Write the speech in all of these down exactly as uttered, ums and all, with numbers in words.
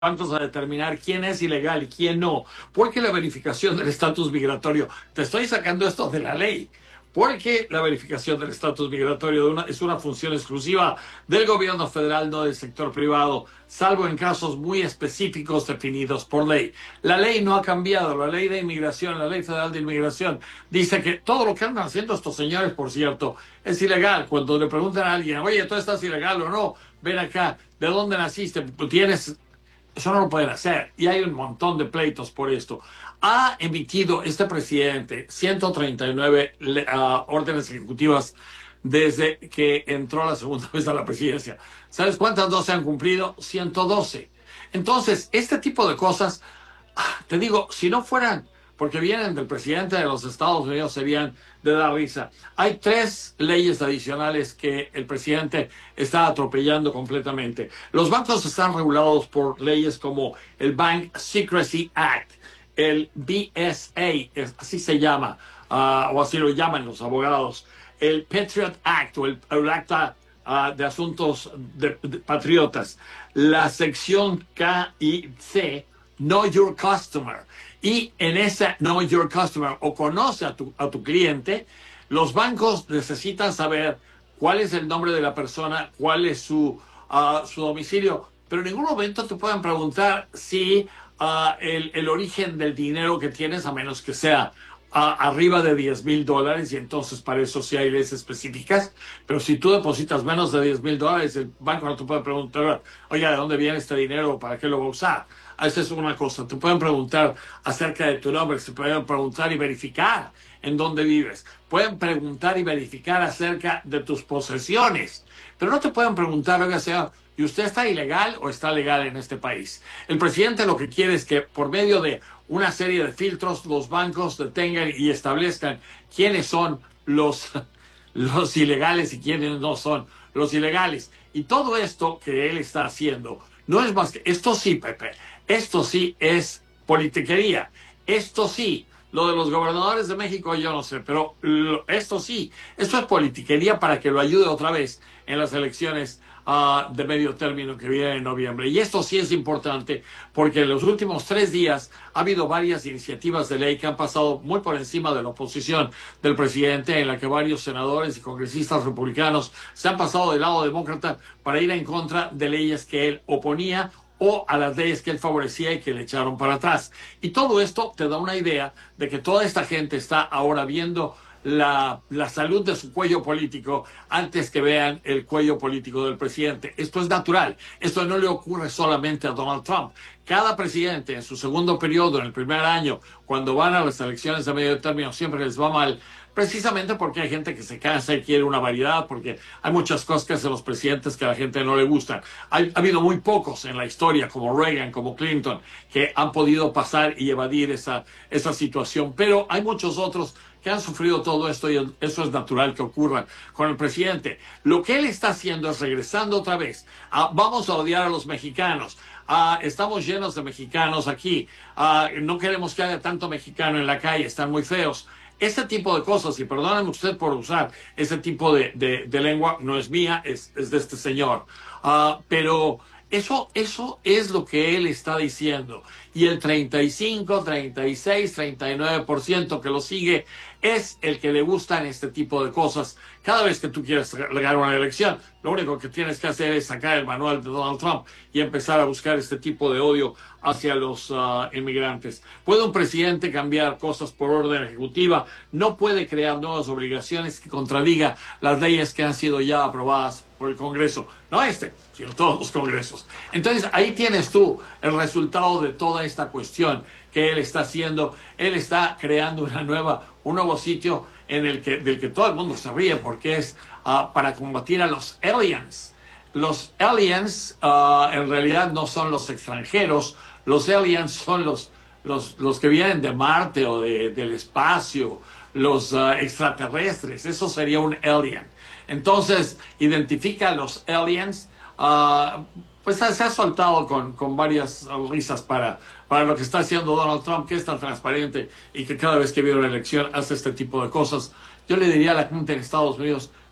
bancos a determinar quién es ilegal y quién no, porque la verificación del estatus migratorio, te estoy sacando esto de la ley, porque la verificación del estatus migratorio de una, es una función exclusiva del gobierno federal, no del sector privado, salvo en casos muy específicos definidos por ley. La ley no ha cambiado, la ley de inmigración, la ley federal de inmigración, dice que todo lo que andan haciendo estos señores, por cierto, es ilegal. Cuando le preguntan a alguien, oye, ¿tú estás ilegal o no? Ven acá, ¿de dónde naciste? ¿Tienes...? Eso no lo pueden hacer y hay un montón de pleitos por esto. Ha emitido este presidente ciento treinta y nueve uh, órdenes ejecutivas desde que entró la segunda vez a la presidencia. ¿Sabes cuántas no se han cumplido? ciento doce. Entonces, este tipo de cosas, te digo, si no fueran porque vienen del presidente de los Estados Unidos, serían de dar risa. Hay tres leyes adicionales que el presidente está atropellando completamente. Los bancos están regulados por leyes como el Bank Secrecy Act, el B S A, así se llama, uh, o así lo llaman los abogados, el Patriot Act, o el, el Acta uh, de Asuntos de, de Patriotas, la sección K y C, Know Your Customer. Y en esa Know Your Customer o conoce a tu, a tu cliente, los bancos necesitan saber cuál es el nombre de la persona, cuál es su, uh, su domicilio, pero en ningún momento te pueden preguntar si uh, el, el origen del dinero que tienes, a menos que sea uh, arriba de diez mil dólares, y entonces para eso sí hay leyes específicas, pero si tú depositas menos de diez mil dólares, el banco no te puede preguntar, oye, ¿de dónde viene este dinero? ¿Para qué lo va a usar? Esa es una cosa. Te pueden preguntar acerca de tu nombre, se pueden preguntar y verificar en dónde vives. Pueden preguntar y verificar acerca de tus posesiones. Pero no te pueden preguntar, oiga, señor, ¿y usted está ilegal o está legal en este país? El presidente lo que quiere es que por medio de una serie de filtros los bancos detengan y establezcan quiénes son los, los ilegales y quiénes no son los ilegales. Y todo esto que él está haciendo no es más que... Esto sí, Pepe. Esto sí es politiquería. Esto sí, lo de los gobernadores de México yo no sé, pero lo, esto sí, esto es politiquería para que lo ayude otra vez en las elecciones uh, de medio término que vienen en noviembre. Y esto sí es importante porque en los últimos tres días ha habido varias iniciativas de ley que han pasado muy por encima de la oposición del presidente, en la que varios senadores y congresistas republicanos se han pasado del lado demócrata para ir en contra de leyes que él oponía o a las leyes que él favorecía y que le echaron para atrás. Y todo esto te da una idea de que toda esta gente está ahora viendo la, la salud de su cuello político antes que vean el cuello político del presidente. Esto es natural. Esto no le ocurre solamente a Donald Trump. Cada presidente en su segundo periodo, en el primer año, cuando van a las elecciones de medio término, siempre les va mal, precisamente porque hay gente que se cansa y quiere una variedad, porque hay muchas cosas que hacen los presidentes que a la gente no le gustan. Hay, ha habido muy pocos en la historia, como Reagan, como Clinton, que han podido pasar y evadir esa, esa situación, pero hay muchos otros que han sufrido todo esto y eso es natural que ocurra con el presidente. Lo que él está haciendo es regresando otra vez. A, vamos a odiar a los mexicanos. Uh, estamos llenos de mexicanos aquí. Uh, no queremos que haya tanto mexicano en la calle, están muy feos. Ese tipo de cosas, y perdónenme usted por usar ese tipo de, de, de lengua, no es mía, es, es de este señor. Uh, pero eso, eso es lo que él está diciendo. Y el treinta y cinco, treinta y seis, treinta y nueve por ciento que lo sigue es el que le gustan este tipo de cosas. Cada vez que tú quieres ganar una elección, lo único que tienes que hacer es sacar el manual de Donald Trump y empezar a buscar este tipo de odio hacia los uh, inmigrantes. ¿Puede un presidente cambiar cosas por orden ejecutiva? No puede crear nuevas obligaciones que contradiga las leyes que han sido ya aprobadas por el Congreso. No este, sino todos los congresos. Entonces, ahí tienes tú el resultado de toda esta cuestión que él está haciendo. Él está creando una nueva, un nuevo sitio en el que, del que todo el mundo se ríe porque es uh, para combatir a los aliens. Los aliens uh, en realidad no son los extranjeros, los aliens son los, los, los que vienen de Marte o de, del espacio, los uh, extraterrestres. Eso sería un alien. Entonces, identifica a los aliens. Uh, pues se ha soltado con, con varias risas para, para lo que está haciendo Donald Trump, que es tan transparente y que cada vez que viene una elección hace este tipo de cosas. Yo le diría a la gente en Estados Unidos,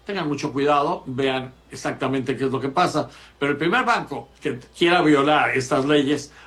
tengan mucho cuidado, vean exactamente qué es lo que pasa. Pero el primer banco que quiera violar estas leyes